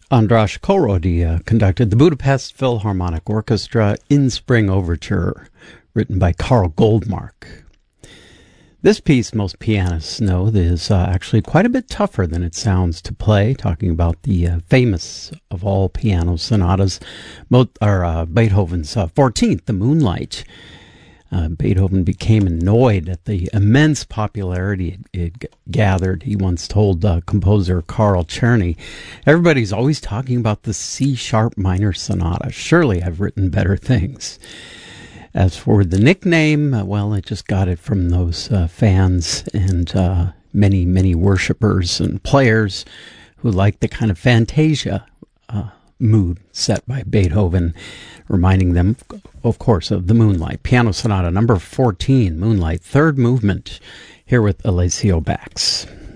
András Kórodi conducted the Budapest Philharmonic Orchestra in Spring Overture, written by Karl Goldmark. This piece, most pianists know, is actually quite a bit tougher than it sounds to play, talking about the famous of all piano sonatas, Beethoven's 14th, the Moonlight. Beethoven became annoyed at the immense popularity it gathered. He once told composer Carl Czerny, "Everybody's always talking about the C-sharp minor sonata. Surely I've written better things." As for the nickname, well, I just got it from those fans and many, many worshippers and players who like the kind of fantasia mood set by Beethoven, reminding them, of course, of the Moonlight. Piano Sonata number 14, Moonlight, third movement, here with Alessio Bax.